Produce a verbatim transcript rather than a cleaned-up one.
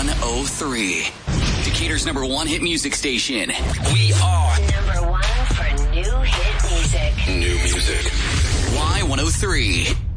one oh three. Decatur's number one hit music station. We are number one for new hit music. New music. Y one oh three.